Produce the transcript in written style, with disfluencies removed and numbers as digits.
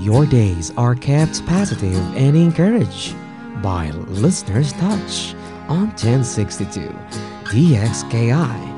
Your days are kept positive and encouraged by Listener's Touch on 1062 DXKI